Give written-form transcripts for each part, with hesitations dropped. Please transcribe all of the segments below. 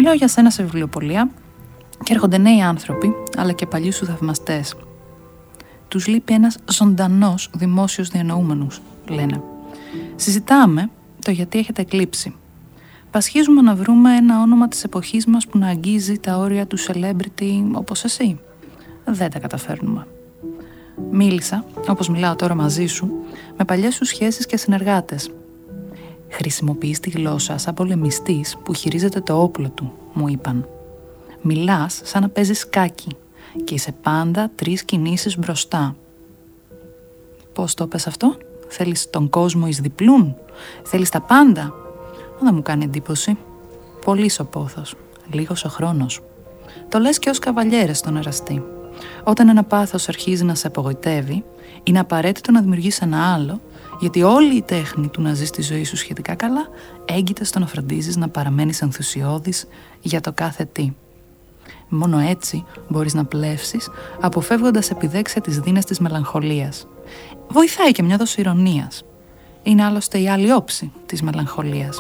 Μιλάω για σένα σε βιβλιοπωλεία και έρχονται νέοι άνθρωποι, αλλά και παλιούς σου θαυμαστές. Τους λείπει ένας ζωντανός δημόσιος διανοούμενος, λένε. Συζητάμε το γιατί έχετε εκλείψει. Πασχίζουμε να βρούμε ένα όνομα της εποχής μας που να αγγίζει τα όρια του celebrity όπως εσύ. Δεν τα καταφέρνουμε. Μίλησα, όπως μιλάω τώρα μαζί σου, με παλιές σου σχέσεις και συνεργάτες. Χρησιμοποιείς τη γλώσσα σαν πολεμιστής που χειρίζεται το όπλο του, μου είπαν. Μιλάς σαν να παίζεις σκάκι και είσαι πάντα 3 κινήσεις μπροστά. Πώς το πες αυτό? Θέλεις τον κόσμο εις διπλούν? Θέλεις τα πάντα? Δεν μου κάνει εντύπωση. Πολύς ο πόθος, λίγος ο χρόνος. Το λες και ως καβαλιέρες στον εραστή. Όταν ένα πάθος αρχίζει να σε απογοητεύει, είναι απαραίτητο να δημιουργείς ένα άλλο, γιατί όλη η τέχνη του να ζεις τη ζωή σου σχετικά καλά έγκυται στο να φροντίζεις να παραμένεις ενθουσιώδης για το κάθε τι. Μόνο έτσι μπορείς να πλεύσεις, αποφεύγοντας επιδέξια τις δίνες της μελαγχολίας. Βοηθάει και μια δόση ηρωνίας. Είναι άλλωστε η άλλη όψη της μελαγχολίας.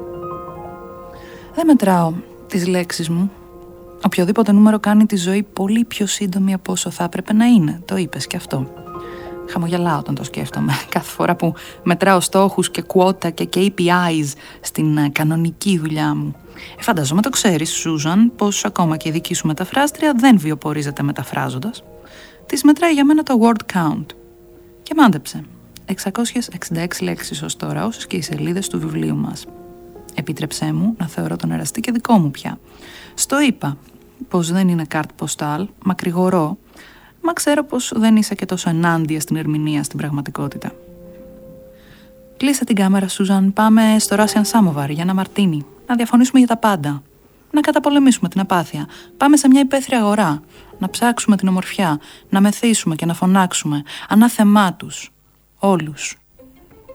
Δεν μετράω τις λέξεις μου. Οποιοδήποτε νούμερο κάνει τη ζωή πολύ πιο σύντομη από όσο θα έπρεπε να είναι. Το είπες και αυτό. Χαμογελάω όταν το σκέφτομαι. Κάθε φορά που μετράω στόχους και quota και KPIs στην κανονική δουλειά μου. Φανταζόμαι το ξέρεις, Σούζαν, πως ακόμα και η δική σου μεταφράστρια δεν βιοπορίζεται μεταφράζοντας. Της μετράει για μένα το word count. Και μάντεψε. 666 λέξεις ως τώρα, όσες και οι σελίδες του βιβλίου μας. Επίτρεψέ μου να θεωρώ τον εραστή και δικό μου πια. Στο είπα πως δεν είναι καρτ ποστάλ, μακρηγορώ, μα ξέρω πως δεν είσαι και τόσο ενάντια στην ερμηνεία στην πραγματικότητα. Κλείσε την κάμερα, Σούζαν, πάμε στο Russian Samovar για ένα μαρτίνι, να διαφωνήσουμε για τα πάντα, να καταπολεμήσουμε την απάθεια, πάμε σε μια υπαίθρια αγορά, να ψάξουμε την ομορφιά, να μεθύσουμε και να φωνάξουμε, ανάθεμά τους, όλους.